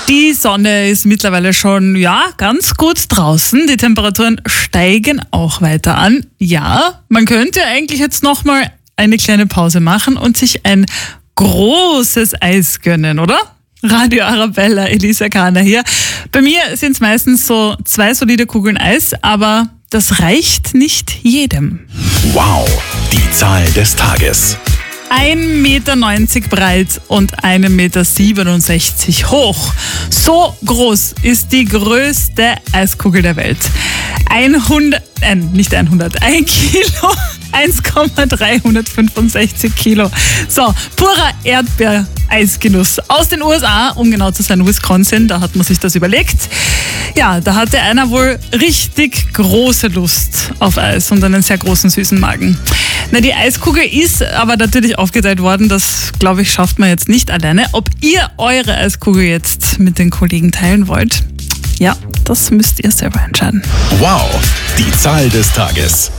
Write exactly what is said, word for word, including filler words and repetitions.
Die Sonne ist mittlerweile schon, ja, ganz gut draußen. Die Temperaturen steigen auch weiter an. Ja, man könnte eigentlich jetzt nochmal eine kleine Pause machen und sich ein großes Eis gönnen, oder? Radio Arabella, Elisa Kahner hier. Bei mir sind es meistens so zwei solide Kugeln Eis, aber das reicht nicht jedem. Wow, die Zahl des Tages. ein Meter neunzig breit und ein Meter siebenundsechzig hoch. So groß ist die größte Eiskugel der Welt. hundert, äh, nicht hundert, ein Kilo, eins Komma dreihundertfünfundsechzig Kilo. So, purer Erdbeereisgenuss aus den U S A, um genau zu sein, Wisconsin, da hat man sich das überlegt. Ja, da hatte einer wohl richtig große Lust auf Eis und einen sehr großen süßen Magen. Na, die Eiskugel ist aber natürlich aufgeteilt worden, das, glaube ich, schafft man jetzt nicht alleine. Ob ihr eure Eiskugel jetzt mit den Kollegen teilen wollt, ja, das müsst ihr selber entscheiden. Wow, die Zahl des Tages.